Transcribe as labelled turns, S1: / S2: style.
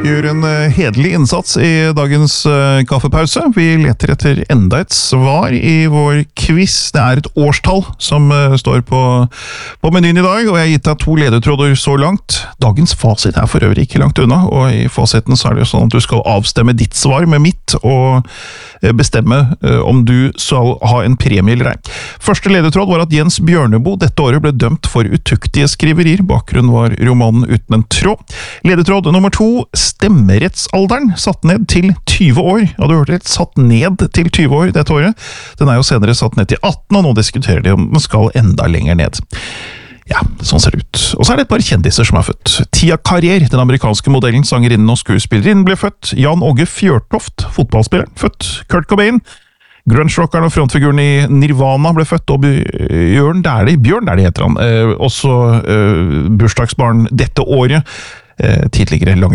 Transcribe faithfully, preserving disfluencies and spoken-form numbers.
S1: Gjør en hederlig innsats i dagens kaffepause. Vi leter etter enda et svar i vår quiz. Det er et årstall som står på, på menyen i dag, og jeg har gitt deg to ledetråder så langt. Dagens fasit er for øvrig ikke langt unna, og i fasiten så er det jo sånn at du skal avstemme ditt svar med mitt, og bestemme om du skal ha en premie eller ei. Første ledetråd var at Jens Bjørneboe dette året ble dømt for utuktige skriverier. Bakgrunnen var romanen Uten en tråd. Ledetråd nummer to, stemmerettsalderen satt ned til tyve år. Ja, du hørte rett, satt ned til tyve år dette året. Den er jo senere satt ned til atten, og nå diskuterer de om den skal enda lenger ned. Ja, sånn ser det ut. Og så er det et par kjendiser som er født. Tia Carrier, den amerikanske modellen, sangerinnen og skuespillerinnen, ble født. Jan Åge Fjørtoft, fotballspilleren, født. Kurt Cobain, grunge-rockeren og frontfiguren i Nirvana, ble født. Og Bjørn Dæhlie, Bjørn Dæhlie heter han, eh, også eh, bursdagsbarn dette året. Eh, tidligere lange